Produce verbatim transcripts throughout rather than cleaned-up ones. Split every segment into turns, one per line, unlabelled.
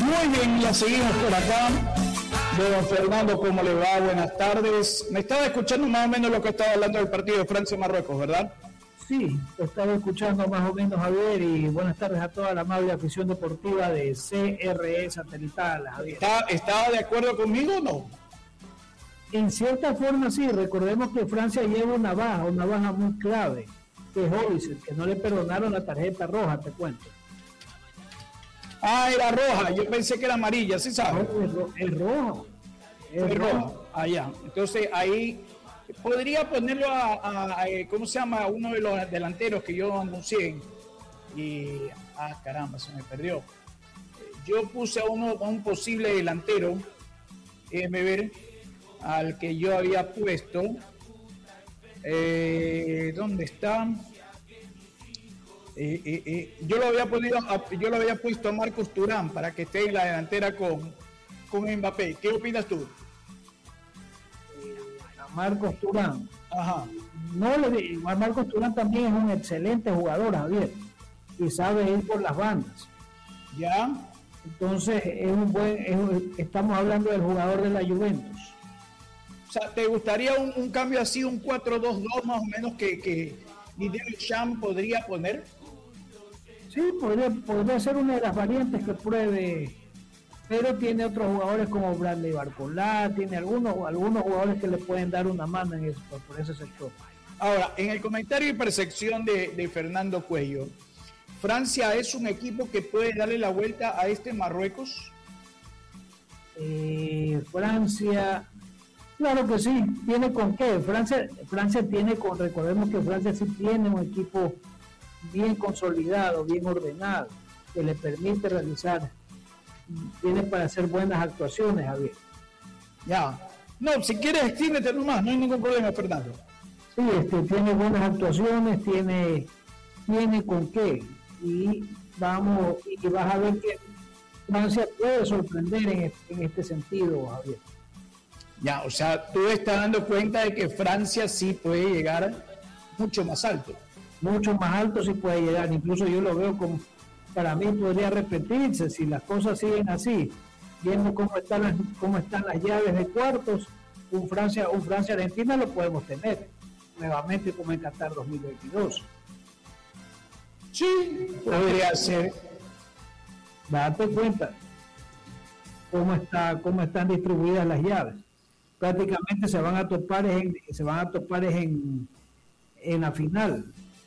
Muy bien, la seguimos por acá. Don Fernando, ¿cómo le va? Buenas tardes. Me estaba escuchando más o menos lo que estaba hablando del partido de Francia y Marruecos, ¿verdad?
Sí, lo estaba escuchando más o menos, Javier, y buenas tardes a toda la amable afición deportiva de C R E Satelital, Javier.
¿Está, ¿Estaba de acuerdo conmigo o no?
En cierta forma sí, recordemos que Francia lleva una baja, una baja muy clave, que es Olise, que no le perdonaron la tarjeta roja, te cuento.
Ah, era roja, yo pensé que era amarilla, ¿sí sabes?
No, es, ro- es rojo. Es
Es roja,
roja.
allá. Entonces ahí podría ponerlo a, a- a, ¿cómo se llama? A uno de los delanteros que yo anuncié. Y, ah, caramba, se me perdió. Yo puse a uno, a un posible delantero, déjeme ver, al que yo había puesto. Eh, ¿Dónde está? Eh, eh, eh, yo lo había podido, yo lo había puesto a Marcos Thuram para que esté en la delantera con, con Mbappé. ¿Qué opinas tú?
A Marcos Thuram.
Ajá.
No le digo, a Marcos Thuram también es un excelente jugador, Javier, y sabe ir por las bandas.
¿Ya?
Entonces, es un buen, es un- estamos hablando del jugador de la Juventus.
O sea, ¿te gustaría un, un cambio así, un cuatro dos dos más o menos que, que Didier Deschamps podría poner?
Sí, podría, podría ser una de las variantes que pruebe, pero tiene otros jugadores como Bradley Barcola, tiene algunos, algunos jugadores que le pueden dar una mano en eso, por ese sector.
Ahora, en el comentario y percepción de, de Fernando Cuello, ¿Francia es un equipo que puede darle la vuelta a este Marruecos?
Eh, Francia, claro que sí, tiene con qué. Francia, Francia tiene con, recordemos que Francia sí tiene un equipo bien consolidado, bien ordenado, que le permite realizar, tiene para hacer buenas actuaciones, Javier.
Ya. No, si quieres, extíndete nomás, no hay ningún problema, Fernando.
Sí, este, tiene buenas actuaciones, tiene, tiene con qué. Y vamos, y vas a ver que Francia puede sorprender en, este- en este sentido, Javier.
Ya, o sea, tú estás dando cuenta de que Francia sí puede llegar mucho más alto.
Mucho más alto sí puede llegar, incluso yo lo veo como, para mí podría repetirse si las cosas siguen así, viendo cómo están las, cómo están las llaves de cuartos, un Francia, un Francia Argentina lo podemos tener nuevamente como en Qatar dos mil veintidós.
Sí, podría ser.
Date cuenta cómo está, cómo están distribuidas las llaves. Prácticamente se van a topar en, se van a topar en, en la final.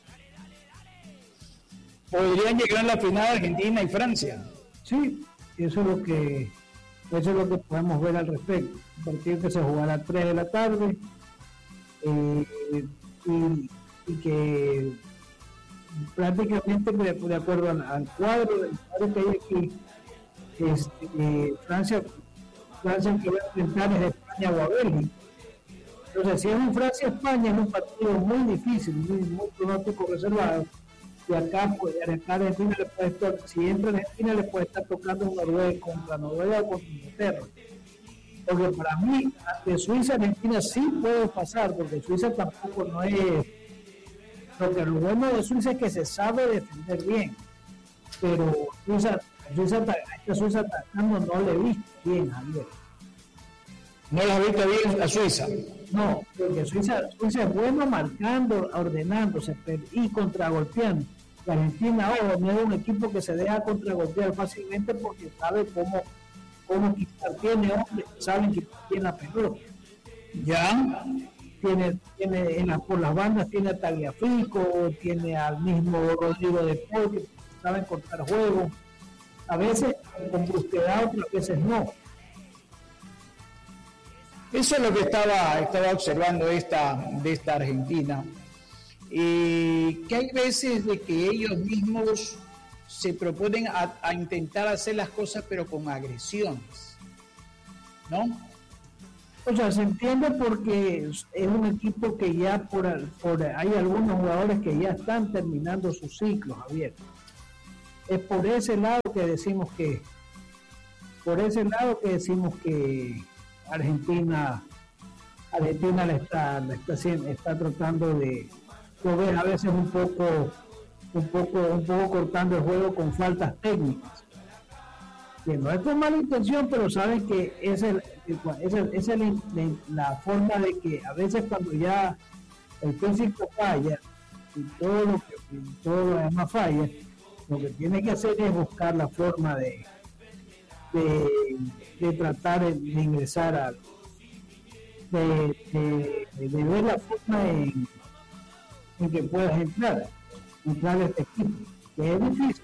Podrían llegar a la final Argentina y Francia.
Sí, eso es lo que eso es lo que podemos ver al respecto. Un partido que se jugará a tres de la tarde eh, y, y que prácticamente de, de acuerdo al, al cuadro, el cuadro que hay aquí, este, eh, Francia, Francia que va a enfrentar es España o a Bélgica. Entonces, si es un Francia-España, es un partido muy difícil, muy, muy pronóstico reservado. Y acá, pues, acá Argentina le puede estar, si entra Argentina, le puede estar tocando Noruega contra Noruega o contra Inglaterra. Porque para mí, de Suiza Argentina sí puede pasar, porque Suiza tampoco no es. Lo que lo bueno de Suiza es que se sabe defender bien. Pero Suiza, Suiza, a esta Suiza atacando no le he visto bien, Javier.
¿No la has visto bien a Suiza?
No, porque Suiza, Suiza es bueno marcando, ordenándose y contragolpeando. La Argentina, ojo, no es un equipo que se deja contragolpear fácilmente porque sabe cómo, cómo quitar. Tiene hombres que saben quitar bien la pelota.
Ya.
Tiene, tiene en la, por las bandas tiene a Tagliafico, tiene al mismo Rodrigo de Paul, que saben cortar juego. A veces con brusquedad, otras veces no.
Eso es lo que estaba, estaba observando esta, de esta Argentina. Y que hay veces de que ellos mismos se proponen a, a intentar hacer las cosas pero con agresiones, ¿no?
O sea, se entiende porque es un equipo que ya por, por hay algunos jugadores que ya están terminando su ciclo, Javier. Es por ese lado que decimos que por ese lado que decimos que Argentina Argentina le está, le está, está tratando de, lo ves a veces un poco un poco un poco cortando el juego con faltas técnicas. que no es con mala intención, pero saben que esa es, es, es el, la forma de que a veces cuando ya el físico falla y todo lo que y todo lo demás falla, lo que tiene que hacer es buscar la forma de de, de tratar de, de ingresar a de, de, de ver la forma en, en que puedas entrar entrar a este equipo, que es difícil.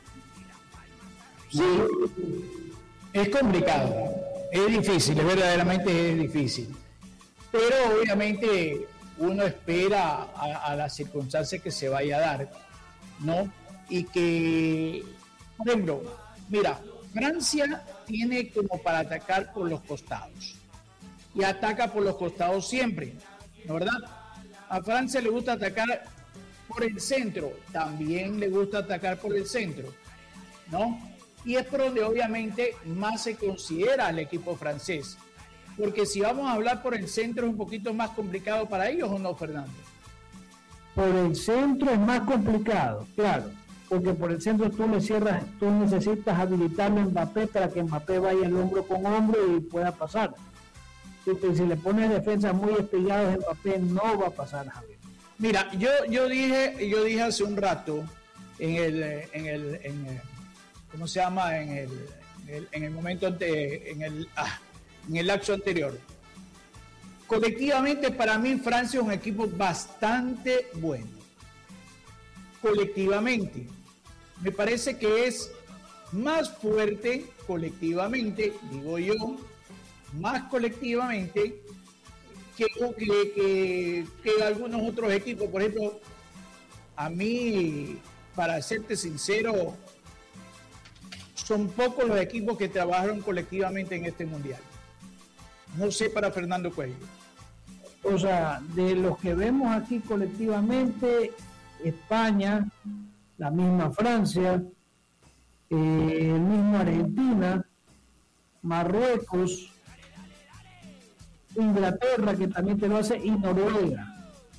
Sí, es complicado, es difícil, es verdaderamente es difícil, pero obviamente uno espera a, a las circunstancias que se vaya a dar, ¿no? Y que, por ejemplo, mira, Francia tiene como para atacar por los costados y ataca por los costados siempre, ¿no verdad? A Francia le gusta atacar por el centro, también le gusta atacar por el centro, ¿no? Y es por donde obviamente más se considera al equipo francés, porque si vamos a hablar por el centro es un poquito más complicado para ellos, ¿o no, Fernando?
Por el centro es más complicado, claro, porque por el centro tú le cierras, tú necesitas habilitarle a Mbappé para que Mbappé vaya el hombro con hombro y pueda pasar. Si, si le pones defensas muy espillados, Mbappé no va a pasar, Javier.
Mira, yo, yo dije, yo dije hace un rato en el, en el, en el ¿cómo se llama? En el, en el, en el momento ante, en el, ah, en el lapso anterior. Colectivamente, para mí, Francia es un equipo bastante bueno. Colectivamente. Me parece que es más fuerte colectivamente, digo yo, más colectivamente que, que, que, que algunos otros equipos. Por ejemplo, a mí, para serte sincero, son pocos los equipos que trabajaron colectivamente en este mundial. No sé para Fernando Cuello.
O sea, de los que vemos aquí colectivamente, España, la misma Francia, eh, el mismo Argentina, Marruecos, Inglaterra, que también te lo hace, y Noruega.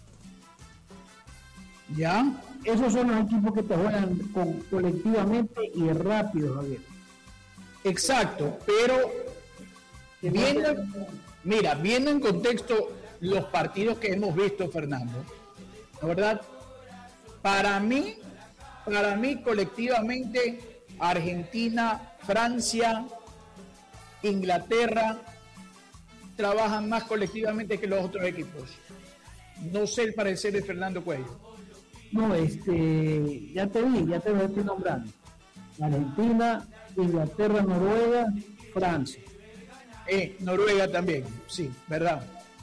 ¿Ya?
Esos son los equipos que te juegan con, colectivamente y rápido, Javier.
Exacto, pero viendo, mira, viendo en contexto los partidos que hemos visto, Fernando, ¿la verdad? Para mí, para mí colectivamente, Argentina, Francia, Inglaterra trabajan más colectivamente que los otros equipos. No sé el parecer de Fernando Cuello.
No, este, ya te vi, ya te lo estoy nombrando. Argentina, Inglaterra, Noruega, Francia.
Eh, Noruega también, sí, verdad.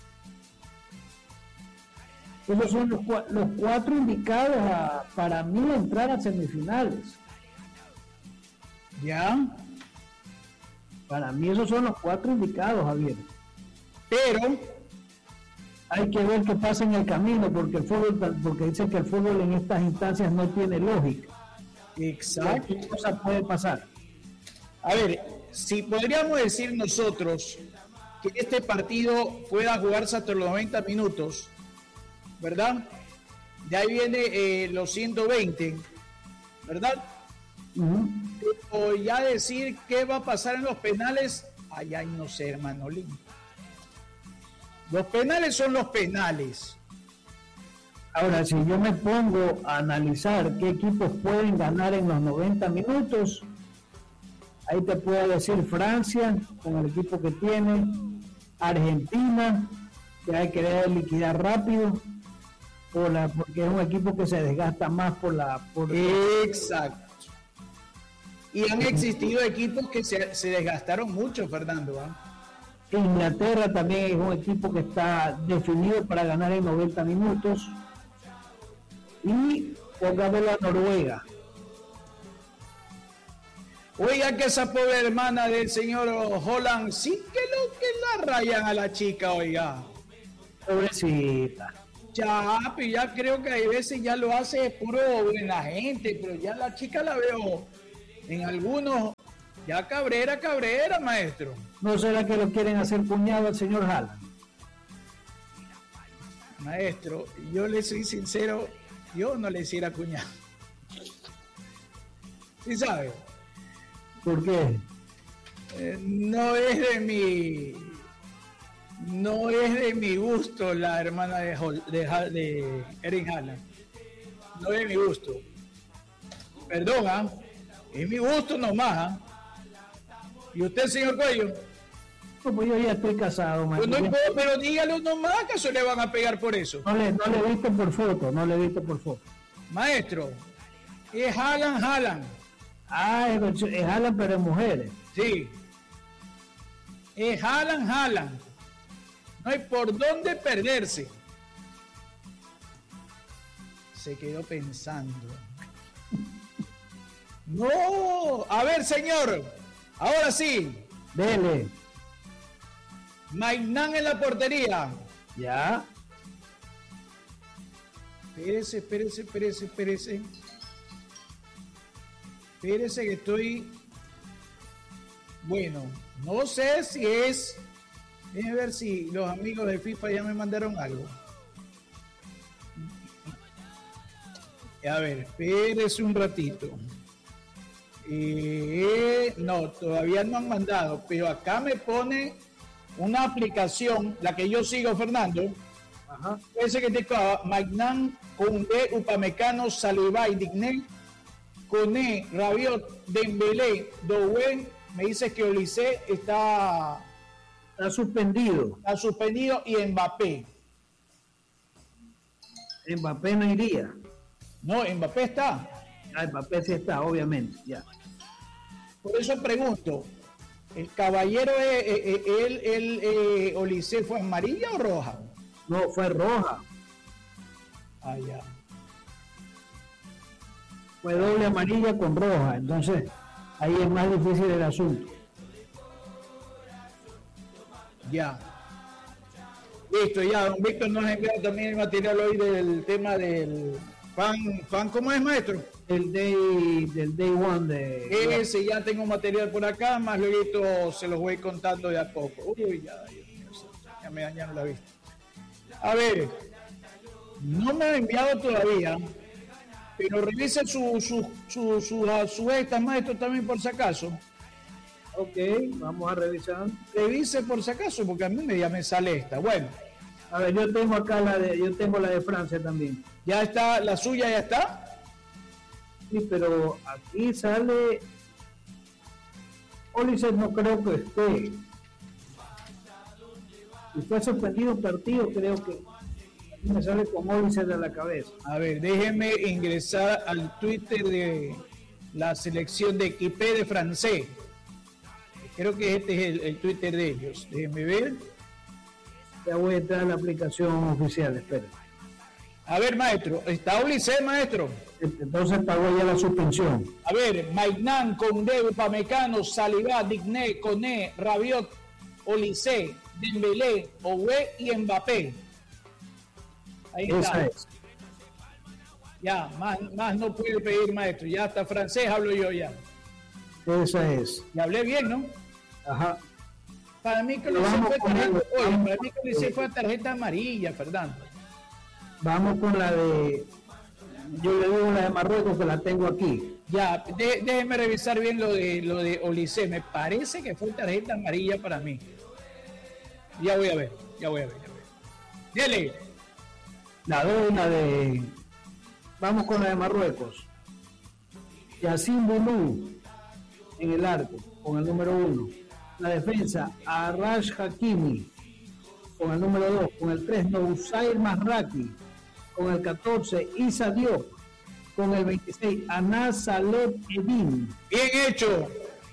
Esos son los, los cuatro indicados a, para mí a entrar a semifinales.
¿Ya?
Para mí esos son los cuatro indicados, Javier.
Pero
hay que ver qué pasa en el camino, porque el fútbol, porque dicen que el fútbol en estas instancias no tiene lógica.
Exacto.
¿Qué cosa puede pasar?
A ver, si podríamos decir nosotros que este partido pueda jugarse hasta los noventa minutos, ¿verdad? De ahí viene eh, los ciento veinte, ¿verdad? Uh-huh. O ya decir qué va a pasar en los penales, ay, ay, no sé, hermano lindo. Los penales son los penales.
Ahora, si yo me pongo a analizar qué equipos pueden ganar en los noventa minutos, ahí te puedo decir Francia, con el equipo que tiene, Argentina, que hay que querer liquidar rápido, por la, porque es un equipo que se desgasta más por la... Por...
Exacto. Y han existido equipos que se, se desgastaron mucho, Fernando, ¿eh?
Inglaterra también es un equipo que está definido para ganar en noventa minutos. Y póngame la Noruega.
Oiga que esa pobre hermana del señor Holland sí que lo que la rayan a la chica, oiga.
Pobrecita.
Ya, pues ya creo que hay veces ya lo hace puro buena gente, pero ya la chica la veo en algunos, ya cabrera, cabrera, maestro.
¿No será que lo quieren hacer cuñado al señor Haaland?
Maestro, yo le soy sincero, yo no le hiciera cuñado. ¿Sí sabe?
¿Por qué?
Eh, no es de mi no es de mi gusto la hermana de, de, de Erling Haaland. No es de mi gusto. Perdona, es mi gusto nomás. ¿eh? ¿Y usted, señor Cuello?
Como yo ya estoy casado,
pues no, pero, pero dígalo nomás, ¿acaso le van a pegar por eso?
No le, no le he visto por foto, no le he visto por foto.
Maestro, es Haaland, Haaland.
Ah, es, es Haaland, pero es mujeres.
Sí. Es Haaland, Haaland. No hay por dónde perderse. Se quedó pensando. No, a ver, señor. Ahora sí.
Dele.
Maignan en la portería.
Ya.
Espérese, espérese, espérese, espérese. Espérese que estoy... Bueno, no sé si es... Déjame ver si los amigos de FIFA ya me mandaron algo. A ver, espérese un ratito. Eh, no, todavía no han mandado, pero acá me pone una aplicación, la que yo sigo, Fernando. Ajá. Ese que te acaba, Maignan, Koundé, Upamecano, Saliba y Digné, Koné, Rabiot, Dembélé, Doué. Me dice que Olise está,
está suspendido.
Está suspendido y Mbappé.
Mbappé no iría.
No, Mbappé está.
Ah, Mbappé sí está, obviamente, ya.
Por eso pregunto, ¿el caballero, eh, eh, él, él, eh, Olise, fue amarilla o roja?
No, fue roja.
Ah, ya.
Fue doble amarilla con roja, entonces ahí es más difícil el asunto.
Ya. Listo, ya, don Víctor nos ha enviado también el material hoy del tema del fan, fan ¿cómo es, maestro?
El day, del day one de...
Ese, ya tengo material por acá, más luego se los voy contando de a poco. Uy, ya, Dios mío, ya me dañaron la vista. A ver, no me ha enviado todavía, pero revise su, su, su, su, su estas, maestro, también por si acaso.
Ok, vamos a revisar.
Revise por si acaso, porque a mí me, ya me sale esta. Bueno.
A ver, yo tengo acá la de, yo tengo la de Francia también.
¿Ya está, la suya ya está?
Sí, pero aquí sale... Olise no creo que esté. Si fue suspendido un partido, creo que aquí me sale con Olise de la cabeza.
A ver, déjeme ingresar al Twitter de la selección de equipe de francés. Creo que este es el, el Twitter de ellos. Déjenme ver.
Ya voy a entrar a la aplicación oficial, espera.
A ver, maestro, ¿está Olise, maestro?
Entonces pagó ya la suspensión.
A ver, Maignan, Koundé, Upamecano, Saliba, Digné, Koné, Rabiot, Olise, Dembélé, Doué y Mbappé. Ahí
Esa
está.
Es.
Ya, más, más no puede pedir, maestro. Ya hasta francés hablo yo ya.
Esa es.
Y hablé bien, ¿no?
Ajá.
Para mí que Olise fue tarjeta, oye, para mí que Olise fue tarjeta amarilla, Fernando.
Vamos con la de... Yo le digo la de Marruecos que la tengo aquí.
Ya, de, déjeme revisar bien lo de lo de Olise. Me parece que fue tarjeta amarilla para mí. Ya voy a ver, ya voy a ver. Ya voy a ver. Dele.
La doy, la de... Vamos con la de Marruecos. Yacine Boulou en el arco, con el número uno. La defensa, Arash Hakimi, con el número dos. Con el tres, Noussair Mazraoui. Con el catorce, Issa Diop. Con el veintiséis, Anas Saleh Edin.
Bien hecho.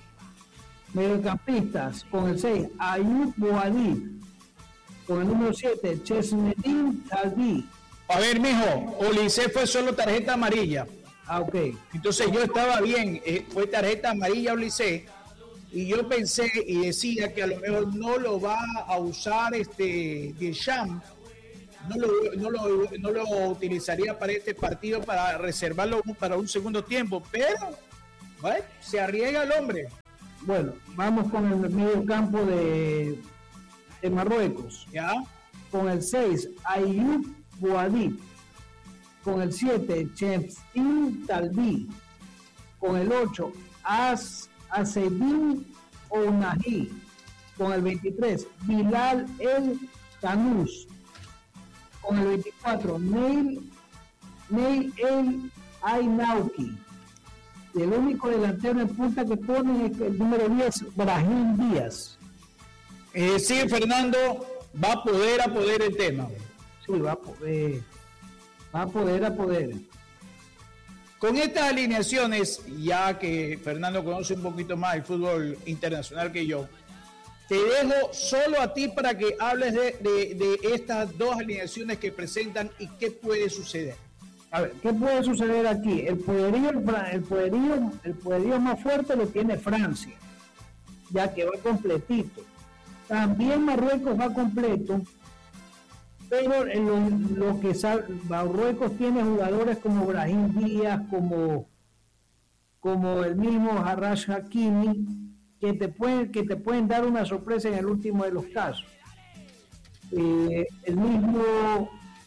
Mediocampistas, con el seis, Ayoub Boadi. Con el número siete, Chesnedine Talbi.
A ver, mijo, Olise fue solo tarjeta amarilla.
Ah, ok.
Entonces yo estaba bien, eh, fue tarjeta amarilla Olise. Y yo pensé y decía que a lo mejor no lo va a usar este Deschamps. No lo, no, lo, no lo utilizaría para este partido para reservarlo para un segundo tiempo, pero bueno, se arriesga el hombre.
Bueno, vamos con el medio campo de, de Marruecos.
¿Ya?
Con el seis, Ayoub Boadi. Con el siete, Chesnedine Talbi. Con el ocho, As Asedin Ounahi. Con el veintitrés, Bilal El Kanous. Con el veinticuatro, Neil, Neil El Aynauki. Y el único delantero en punta que pone es el número diez, Brahim Díaz.
Eh, sí, Fernando, va a poder a poder el tema.
Sí, va a poder. Va a poder a poder.
Con estas alineaciones, ya que Fernando conoce un poquito más el fútbol internacional que yo, te dejo solo a ti para que hables de, de, de estas dos alineaciones que presentan y qué puede suceder.
A ver, ¿qué puede suceder aquí? El poderío, el poderío, el poderío más fuerte lo tiene Francia, ya que va completito. También Marruecos va completo, pero en lo, lo que sabe, Marruecos tiene jugadores como Brahim Díaz, como, como el mismo Harrach Hakimi, que te pueden, que te pueden dar una sorpresa en el último de los casos. Eh, el mismo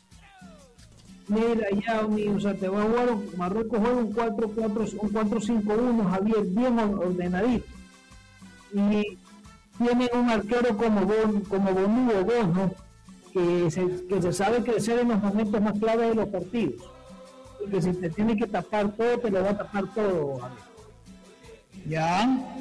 Neil Ayaouni, o sea, te va a jugar, Marruecos juega un cuatro cuatro cinco uno, Javier, bien ordenadito. Y tiene un arquero como Bon, como Bonu o Bono, que se, que se sabe crecer en los momentos más claves de los partidos. Y que si te tiene que tapar todo, te lo va a tapar todo, Javier.
Ya.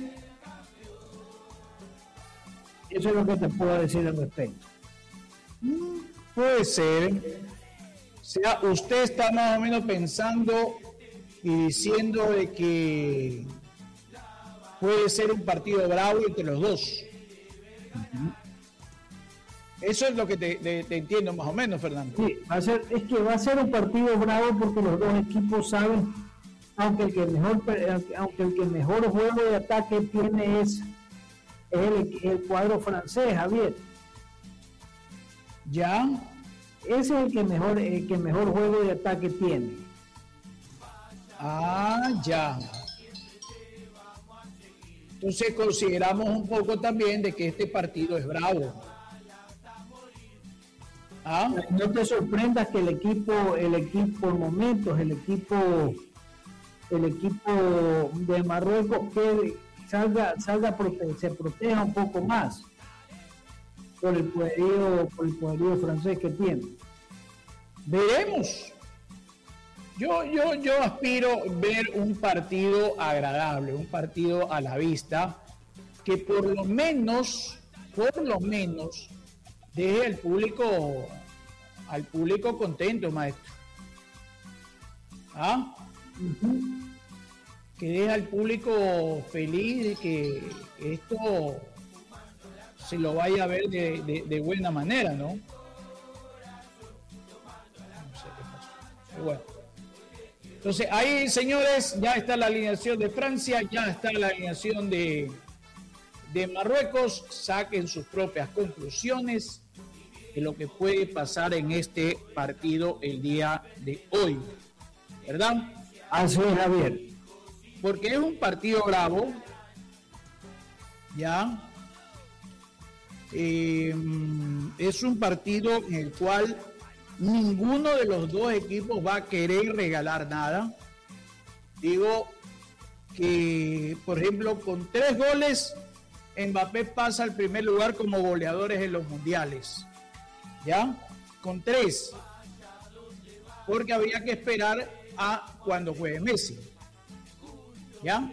Eso es lo que te puedo decir al respecto.
Mm, puede ser. O sea, usted está más o menos pensando y diciendo de que puede ser un partido bravo entre los dos. Uh-huh. Eso es lo que te, te, te entiendo más o menos, Fernando.
Sí, va a ser, es que va a ser un partido bravo porque los dos equipos saben, aunque el que mejor, aunque el que mejor juego de ataque tiene es, es el, el cuadro francés, Javier.
Ya.
Ese es el que mejor, el que mejor juego de ataque tiene.
Ah, ya. Entonces consideramos un poco también de que este partido es bravo. ¿Ah?
No te sorprendas que el equipo, el equipo por momentos, el equipo, el equipo de Marruecos que salga, salga prote- se proteja un poco más por el poderío, por el poderío francés que tiene.
Veremos. Yo, yo, yo aspiro a ver un partido agradable, un partido a la vista, que por lo menos, por lo menos, deje al público, al público contento, maestro. ¿Ah? Uh-huh. Que deje al público feliz de que esto se lo vaya a ver de, de, de buena manera, ¿no? No sé qué pasó. Pero bueno. Entonces, ahí, señores, ya está la alineación de Francia, ya está la alineación de, de Marruecos. Saquen sus propias conclusiones de lo que puede pasar en este partido el día de hoy, ¿verdad?
Así es, Javier.
Porque es un partido bravo, ¿ya? Eh, es un partido en el cual ninguno de los dos equipos va a querer regalar nada. Digo que, por ejemplo, con tres goles, Mbappé pasa al primer lugar como goleadores en los mundiales. ¿Ya? Con tres. Porque habría que esperar a cuando juegue Messi. ¿Ya?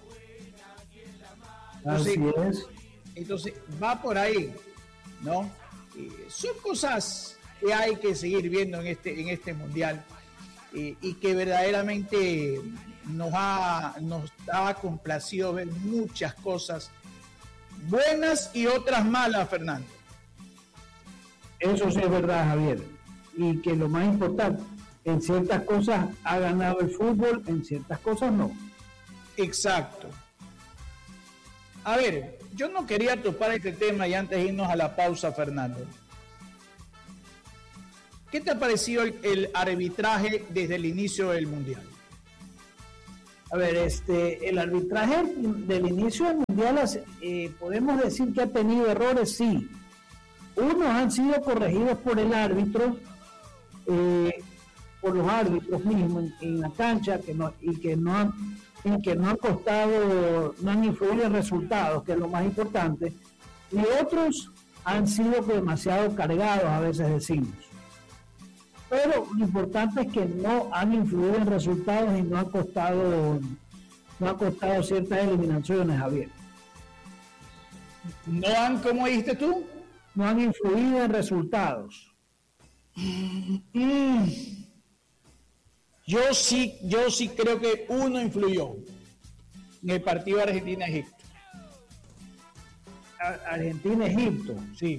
Entonces,
así es.
Entonces, va por ahí, ¿no? Y son cosas que hay que seguir viendo en este, en este mundial y, y que verdaderamente nos ha, nos ha complacido ver muchas cosas buenas y otras malas, Fernando.
Eso sí es verdad, Javier. Y que lo más importante, en ciertas cosas ha ganado el fútbol, en ciertas cosas no.
Exacto. A ver, yo no quería topar este tema y antes de irnos a la pausa, Fernando. ¿Qué te ha parecido el, el arbitraje desde el inicio del Mundial?
A ver, este, el arbitraje del inicio del Mundial, eh, podemos decir que ha tenido errores, sí. Unos han sido corregidos por el árbitro, eh, por los árbitros mismos en, en la cancha, que no, y que no han, y que no han costado, no han influido en resultados, que es lo más importante, y otros han sido demasiado cargados, a veces decimos. Pero lo importante es que no han influido en resultados y no han costado, no han costado ciertas eliminaciones, Javier.
¿No han, cómo dijiste tú?
No han influido en resultados.
Mm. Yo sí, yo sí creo que uno influyó en el partido Argentina-Egipto.
Argentina-Egipto,
sí.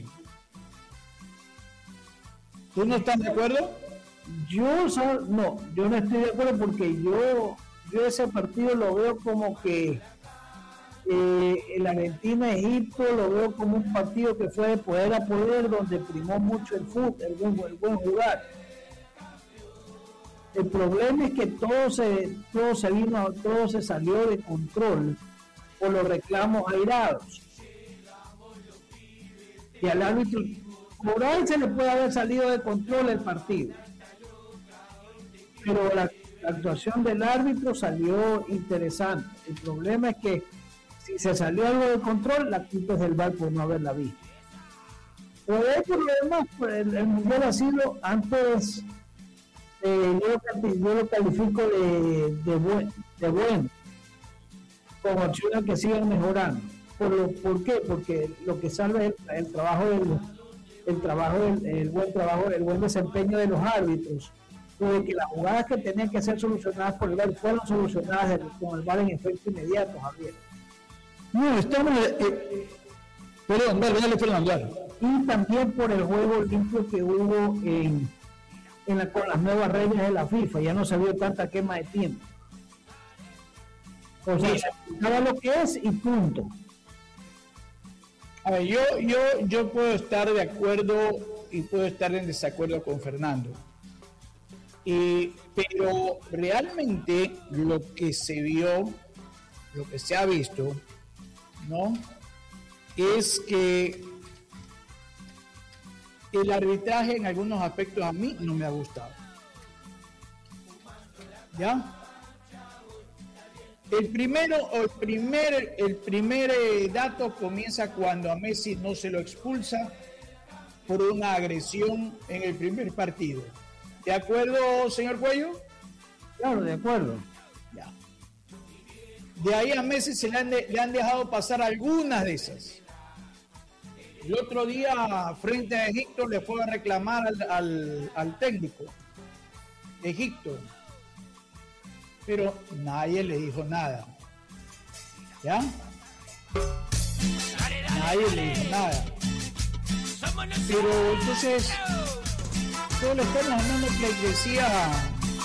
¿Tú no estás de acuerdo?
Yo no, yo no estoy de acuerdo porque yo, yo ese partido lo veo como que eh, el Argentina-Egipto lo veo como un partido que fue de poder a poder, donde primó mucho el fútbol, el buen, el buen jugar. El problema es que todo se, todo se vino, todo se salió de control por los reclamos airados. Y al árbitro, por ahí se le puede haber salido de control el partido. Pero la, la actuación del árbitro salió interesante. El problema es que si se salió algo de control, la culpa es del V A R por no haberla visto. Pero de por lo demás, el, el mundial ha sido antes, eh, yo, yo lo califico de, de, buen, de bueno, con opciones que sigan mejorando. ¿Por, lo, ¿Por qué? Porque lo que salva es el, el trabajo del, el trabajo del, el buen trabajo, el buen desempeño de los árbitros, de que las jugadas que tenían que ser solucionadas por el V A R fueron solucionadas con el V A R en efecto inmediato, Javier.
No, estamos eh, perdón, dale, dale, Fernando, dale.
Y también por el juego limpio que hubo en, en la, con las nuevas reglas de la FIFA, ya no se vio tanta quema de tiempo. O sea, sí, se explicaba lo que es y punto.
A ver, yo, yo, yo puedo estar de acuerdo y puedo estar en desacuerdo con Fernando. Eh, pero realmente lo que se vio, lo que se ha visto, ¿no? Es que el arbitraje en algunos aspectos a mí no me ha gustado. ¿Ya? El primero, el primer, el primer eh, dato comienza cuando a Messi no se lo expulsa por una agresión en el primer partido. ¿De acuerdo, señor Cuello?
Claro, de acuerdo.
Ya. De ahí a Messi se le han, de, le han dejado pasar algunas de esas. El otro día, frente a Egipto, le fue a reclamar al, al, al técnico de Egipto. Pero nadie le dijo nada. ¿Ya? Nadie le dijo nada. Pero entonces, todos los temas, no, que decía